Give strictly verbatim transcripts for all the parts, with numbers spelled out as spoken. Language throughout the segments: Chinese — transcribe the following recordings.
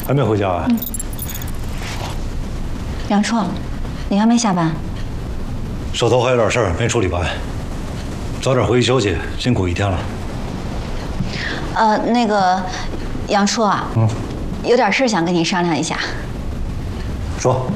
还没回家啊？嗯。 杨处，你还没下班？ 手头还有点事儿没处理完，早点回去休息，辛苦一天了。 呃，那个，杨处啊，嗯，有点事想跟你商量一下。 说。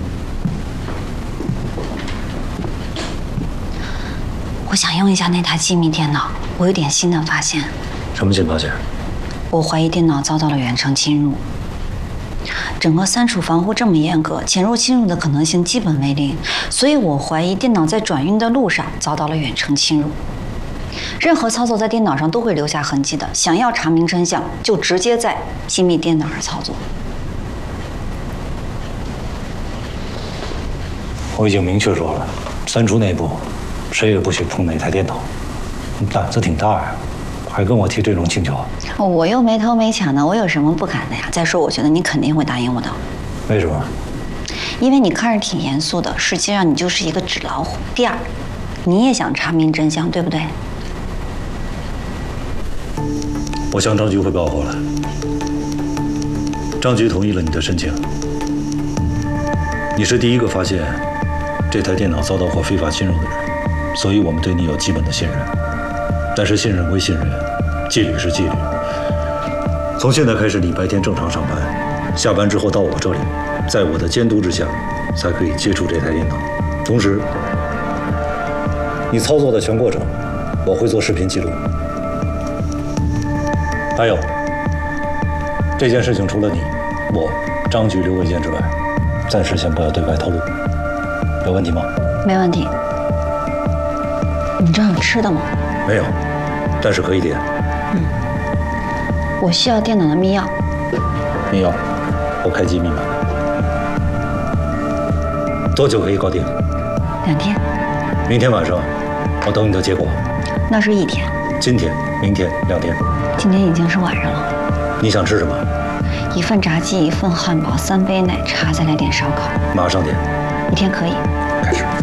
我想用一下那台机密电脑，我有点新的发现。 什么新发现？ 我怀疑电脑遭到了远程侵入。整个删除防护这么严格，潜入侵入的可能性基本为零，所以我怀疑电脑在转运的路上遭到了远程侵入。任何操作在电脑上都会留下痕迹的，想要查明真相，就直接在机密电脑上操作。 我已经明确说了，删除内部，谁也不许碰那台电脑。你胆子挺大呀，还跟我提这种请求。 我又没偷没抢的，我有什么不敢的呀？再说，我觉得你肯定会答应我的。 为什么？ 因为你看着挺严肃的，实际上你就是一个纸老虎。第二，你也想查明真相，对不对？ 我向张局汇报过了，张局同意了你的申请。你是第一个发现这台电脑遭到过非法侵入的人，所以我们对你有基本的信任。但是信任归信任，纪律是纪律。从现在开始，你白天正常上班，下班之后到我这里，在我的监督之下，才可以接触这台电脑。同时，你操作的全过程，我会做视频记录。还有，这件事情除了你、我、张局、刘伟健之外，暂时先不要对外透露。有问题吗？ 没问题。你这儿有吃的吗？ 没有，但是可以点。 嗯。我需要电脑的密钥。 密钥，我开机密码。多久可以搞定？ 两天。 明天晚上，我等你的结果。 那是一天。 今天、明天两天。 今天已经是晚上了。 你想吃什么？ 一份炸鸡，一份汉堡，三杯奶茶，再来点烧烤。 马上点。 一天可以。 开始。